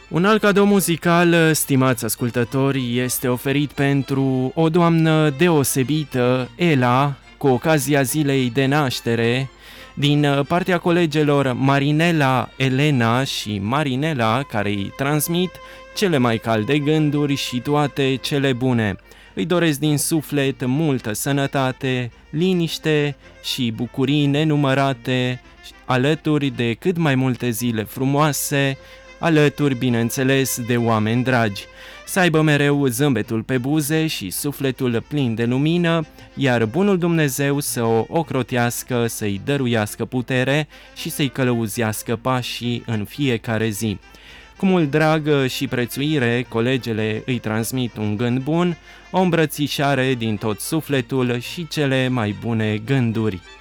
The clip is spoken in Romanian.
Un alt cadou muzical, stimați ascultători, este oferit pentru o doamnă deosebită, Ela, cu ocazia zilei de naștere, din partea colegelor Marinela, Elena și Marinela, care îi transmit cele mai calde gânduri și toate cele bune. Îi doresc din suflet multă sănătate, liniște și bucurii nenumărate, alături de cât mai multe zile frumoase, alături, bineînțeles, de oameni dragi. Să aibă mereu zâmbetul pe buze și sufletul plin de lumină, iar bunul Dumnezeu să o ocrotească, să-i dăruiască putere și să-i călăuzească pașii în fiecare zi. Cu mult drag și prețuire, colegele îi transmit un gând bun, o îmbrățișare din tot sufletul și cele mai bune gânduri.